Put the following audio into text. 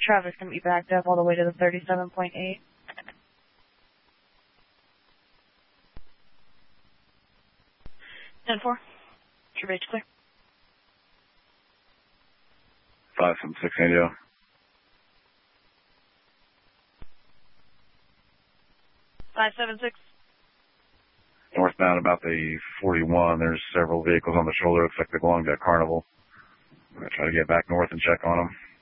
Traffic's going to be backed up all the way to the 37.8. 10-4. True base clear. 576 Indio. Northbound about the 41, there's several vehicles on the shoulder. Looks like they belong to Carnival. I'm going to try to get back north and check on them.